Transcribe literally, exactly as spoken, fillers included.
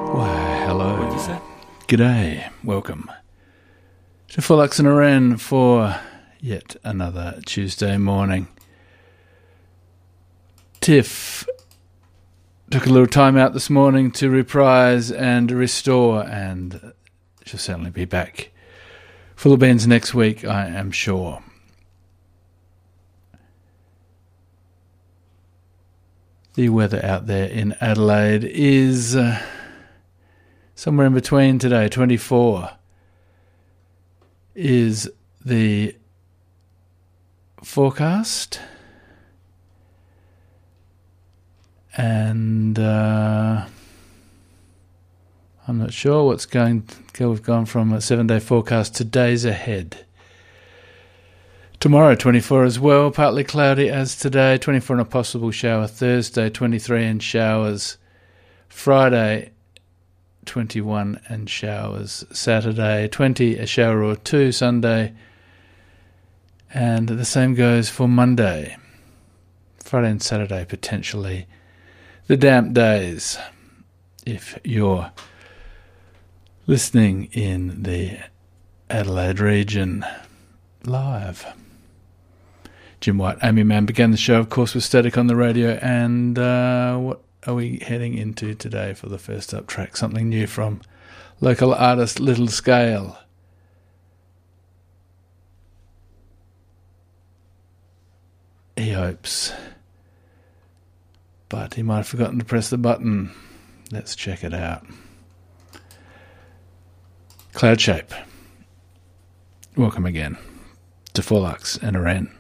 Why, hello. G'day. Welcome to Fullux and Iran for yet another Tuesday morning. Tiff took a little time out this morning to reprise and restore, and she'll certainly be back full of beans next week, I am sure. The weather out there in Adelaide is uh, somewhere in between today. twenty-four is the forecast. And uh, I'm not sure what's going to... We've gone from a seven-day forecast to days ahead. Tomorrow, twenty-four as well, partly cloudy as today, twenty-four and a possible shower. Thursday, twenty-three and showers. Friday, twenty-one and showers. Saturday, twenty, a shower or two. Sunday, and the same goes for Monday. Friday and Saturday, potentially the damp days, if you're listening in the Adelaide region live. Jim White, Amy Mann began the show, of course, with Static on the radio. And uh, what are we heading into today for the first up track? Something new from local artist Little Scale. He hopes, but he might have forgotten to press the button. Let's check it out. Cloud Shape. Welcome again to Fullux and Iran.